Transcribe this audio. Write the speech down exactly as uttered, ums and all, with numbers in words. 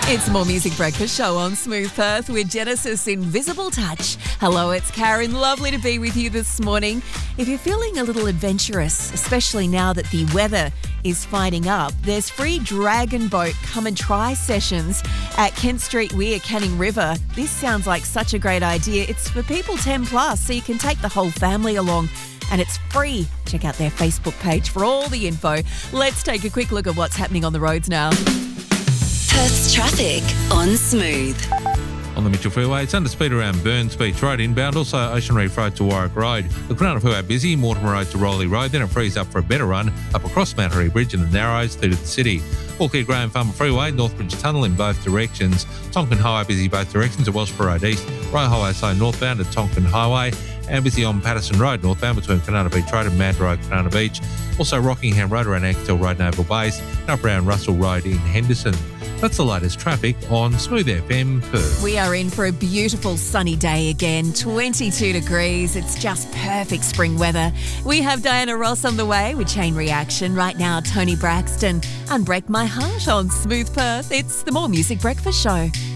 It's More Music Breakfast Show on Smooth Perth with Genesis Invisible Touch. Hello, it's Karen. Lovely to be with you this morning. If you're feeling a little adventurous, especially now that the weather is fighting up, there's free Dragon Boat Come and Try sessions at Kent Street Weir, Canning River. This sounds like such a great idea. It's for people ten plus, so you can take the whole family along. And it's free. Check out their Facebook page for all the info. Let's take a quick look at what's happening on the roads now. Perth's traffic on Smooth. On the Mitchell Freeway, it's under speed around Burns Beach Road inbound, also Ocean Reef Road to Warwick Road. The Cronulla are busy, Mortimer Road to Rowley Road, then it frees up for a better run up across Mattery Bridge and the Narrows through to the city. Walkley Graham Farmer Freeway, Northbridge Tunnel in both directions. Tonkin Highway busy both directions at Wellsborough Road East. Royal Highway side northbound at Tonkin Highway. And busy on Patterson Road northbound between Cronulla Beach Road and Mad Road, Cronulla Beach. Also Rockingham Road around Axtell Road, Naval Base, and up around Russell Road in Henderson. That's the latest traffic on Smooth F M Perth. We are in for a beautiful sunny day again, twenty-two degrees. It's just perfect spring weather. We have Diana Ross on the way with Chain Reaction. Right now, Tony Braxton, Unbreak My Heart on Smooth Perth. It's the More Music Breakfast Show.